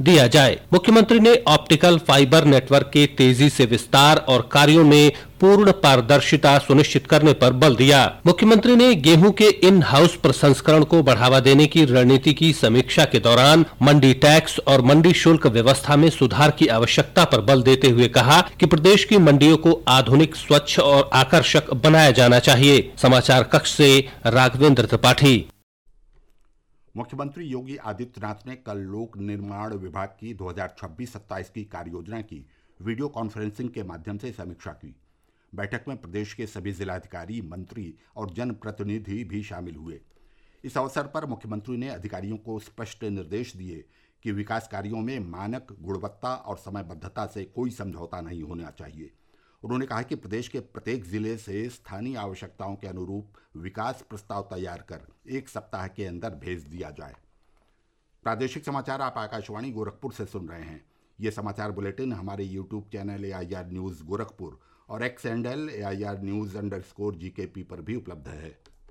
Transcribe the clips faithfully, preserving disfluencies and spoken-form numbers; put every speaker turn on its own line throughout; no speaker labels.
दिया जाए। मुख्यमंत्री ने ऑप्टिकल फाइबर नेटवर्क के तेजी से विस्तार और कार्यों में पूर्ण पारदर्शिता सुनिश्चित करने पर बल दिया। मुख्यमंत्री ने गेहूं के इन हाउस प्रसंस्करण को बढ़ावा देने की रणनीति की समीक्षा के दौरान मंडी टैक्स और मंडी शुल्क व्यवस्था में सुधार की आवश्यकता पर बल देते हुए कहा कि प्रदेश की मंडियों को आधुनिक, स्वच्छ और आकर्षक बनाया जाना चाहिए। समाचार कक्ष से राघवेंद्र त्रिपाठी।
मुख्यमंत्री योगी आदित्यनाथ ने कल लोक निर्माण विभाग की दो हज़ार छब्बीस सत्ताईस की कार्ययोजना की वीडियो कॉन्फ्रेंसिंग के माध्यम से समीक्षा की। बैठक में प्रदेश के सभी जिलाधिकारी, मंत्री और जनप्रतिनिधि भी शामिल हुए। इस अवसर पर मुख्यमंत्री ने अधिकारियों को स्पष्ट निर्देश दिए कि विकास कार्यों में मानक, गुणवत्ता और समयबद्धता से कोई समझौता नहीं होना चाहिए। उन्होंने कहा कि प्रदेश के प्रत्येक जिले से स्थानीय आवश्यकताओं के अनुरूप विकास प्रस्ताव तैयार कर एक सप्ताह के अंदर भेज दिया जाए। प्रादेशिक समाचार आप आकाशवाणी गोरखपुर से सुन रहे हैं। ये समाचार बुलेटिन हमारे YouTube channel A I R news Gorakhpur और x handle A I R news under score जी के पी पर भी उपलब्ध है।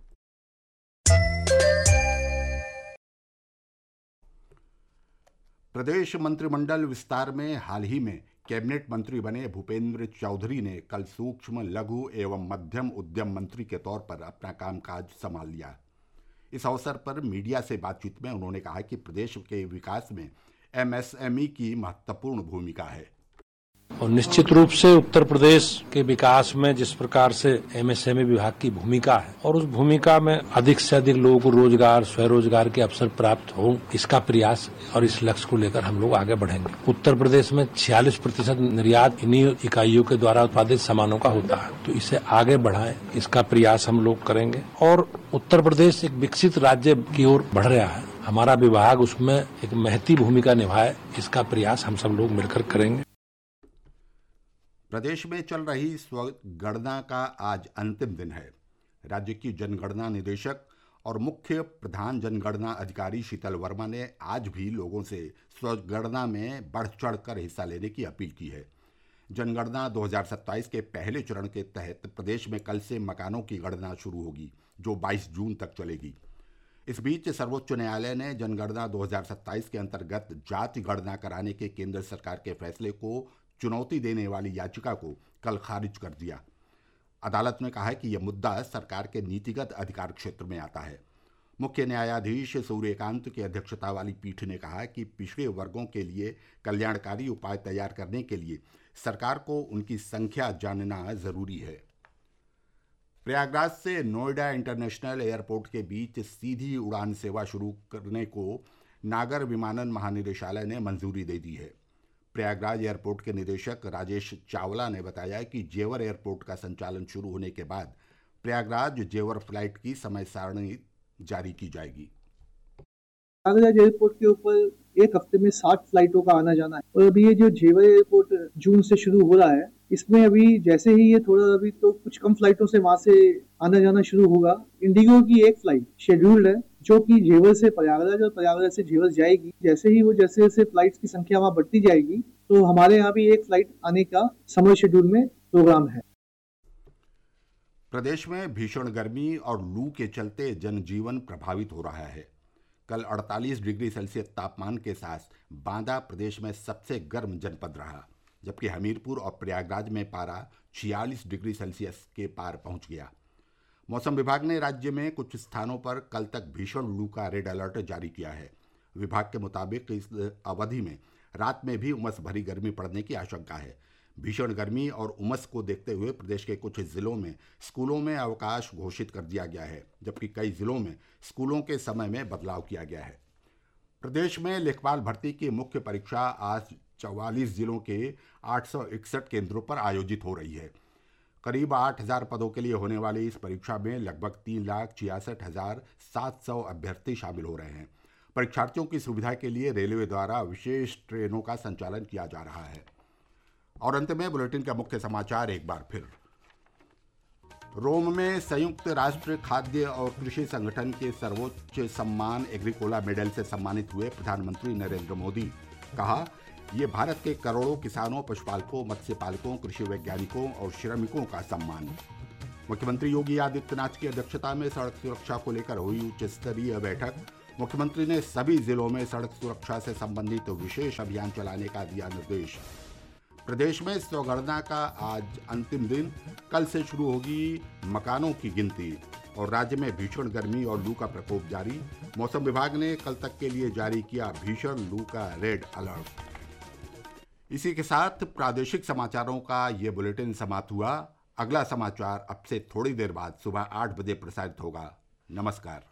प्रदेश मंत्रिमंडल विस्तार में हाल ही में कैबिनेट मंत्री बने भूपेंद्र चौधरी ने कल सूक्ष्म, लघु एवं मध्यम उद्यम मंत्री के तौर पर अपना कामकाज संभाल लिया। इस अवसर पर मीडिया से बातचीत में उन्होंने कहा कि प्रदेश के विकास में एम एस एम ई की महत्वपूर्ण भूमिका है
और निश्चित रूप से उत्तर प्रदेश के विकास में जिस प्रकार से एम एस एम ई विभाग की भूमिका है और उस भूमिका में अधिक से अधिक लोगों को रोजगार, स्वरोजगार के अवसर प्राप्त हो, इसका प्रयास और इस लक्ष्य को लेकर हम लोग आगे बढ़ेंगे। उत्तर प्रदेश में छियालीस प्रतिशत निर्यात इन्हीं इकाइयों के द्वारा उत्पादित सामानों का होता है, तो इसे आगे बढ़ाएं, इसका प्रयास हम लोग करेंगे। और उत्तर प्रदेश एक विकसित राज्य की ओर बढ़ रहा है, हमारा विभाग उसमें एक महती भूमिका निभाए, इसका प्रयास हम सब लोग मिलकर करेंगे।
प्रदेश में चल रही स्वगणना का आज अंतिम दिन है। राज्य की जनगणना निदेशक और मुख्य प्रधान जनगणना अधिकारी शीतल वर्मा ने आज भी लोगों से स्वगणना में बढ़ चढ़ कर हिस्सा लेने की अपील की है। जनगणना दो हज़ार सत्ताईस के पहले चरण के तहत प्रदेश में कल से मकानों की गणना शुरू होगी, जो बाईस जून तक चलेगी। इस बीच सर्वोच्च न्यायालय ने जनगणना दो हज़ार सत्ताईस के अंतर्गत जाति गणना कराने के केंद्र सरकार के फैसले को चुनौती देने वाली याचिका को कल खारिज कर दिया। अदालत ने कहा कि यह मुद्दा सरकार के नीतिगत अधिकार क्षेत्र में आता है। मुख्य न्यायाधीश सूर्यकांत की अध्यक्षता वाली पीठ ने कहा कि पिछड़े वर्गों के लिए कल्याणकारी उपाय तैयार करने के लिए सरकार को उनकी संख्या जानना जरूरी है। प्रयागराज से नोएडा इंटरनेशनल एयरपोर्ट के बीच सीधी उड़ान सेवा शुरू करने को नागर विमानन महानिदेशालय ने मंजूरी दे दी है। प्रयागराज एयरपोर्ट के निदेशक राजेश चावला ने बताया कि जेवर एयरपोर्ट का संचालन शुरू होने के बाद प्रयागराज जेवर फ्लाइट की समय सारणी जारी की जाएगी।
प्रयागराज एयरपोर्ट के ऊपर एक हफ्ते में साठ फ्लाइटों का आना जाना है और अभी ये जो जेवर एयरपोर्ट जून से शुरू हो रहा है, इसमें अभी जैसे ही ये थोड़ा अभी तो कुछ कम फ्लाइटों से वहां से आना जाना शुरू होगा। इंडिगो की एक फ्लाइट शेड्यूल्ड है जो कि जेवर से प्रयागराज और प्रयागराज से जेवर जाएगी। जैसे ही वो जैसे जैसे फ्लाइट्स की संख्या वहां बढ़ती जाएगी तो हमारे यहाँ भी एक फ्लाइट आने का समय शेड्यूल में प्रोग्राम है।
प्रदेश में भीषण गर्मी और लू के चलते जनजीवन प्रभावित हो रहा है। कल अड़तालीस डिग्री सेल्सियस तापमान के साथ बांदा प्रदेश में सबसे गर्म जनपद रहा, जबकि हमीरपुर और प्रयागराज में पारा छियालीस डिग्री सेल्सियस के पार पहुंच गया। मौसम विभाग ने राज्य में कुछ स्थानों पर कल तक भीषण लू का रेड अलर्ट जारी किया है। विभाग के मुताबिक इस अवधि में रात में भी उमस भरी गर्मी पड़ने की आशंका है। भीषण गर्मी और उमस को देखते हुए प्रदेश के कुछ जिलों में स्कूलों में अवकाश घोषित कर दिया गया है, जबकि कई जिलों में स्कूलों के समय में बदलाव किया गया है। प्रदेश में लेखपाल भर्ती की मुख्य परीक्षा आज चौवालीस जिलों के आठ सौ इकसठ केंद्रों पर आयोजित हो रही है। करीब आठ हजार पदों के लिए होने वाली इस परीक्षा में लगभग तीन लाख छियासठ हजार सात सौ अभ्यर्थी शामिल हो रहे हैं। परीक्षार्थियों की सुविधा के लिए रेलवे द्वारा विशेष ट्रेनों का संचालन किया जा रहा है। और अंत में बुलेटिन का मुख्य समाचार एक बार फिर। रोम में संयुक्त राष्ट्र खाद्य और कृषि संगठन के सर्वोच्च सम्मान एग्रीकोला मेडल से सम्मानित हुए प्रधानमंत्री नरेंद्र मोदी। कहा, ये भारत के करोड़ों किसानों, पशुपालकों, मत्स्य पालकों, कृषि वैज्ञानिकों और श्रमिकों का सम्मान। मुख्यमंत्री योगी आदित्यनाथ की अध्यक्षता में सड़क सुरक्षा को लेकर हुई उच्च स्तरीय बैठक। मुख्यमंत्री ने सभी जिलों में सड़क सुरक्षा से संबंधित विशेष अभियान चलाने का दिया निर्देश। प्रदेश में स्वगणना का आज अंतिम दिन, कल से शुरू होगी मकानों की गिनती। और राज्य में भीषण गर्मी और लू का प्रकोप जारी, मौसम विभाग ने कल तक के लिए जारी किया भीषण लू का रेड अलर्ट। इसी के साथ प्रादेशिक समाचारों का ये बुलेटिन समाप्त हुआ। अगला समाचार अब से थोड़ी देर बाद सुबह आठ बजे प्रसारित होगा। नमस्कार।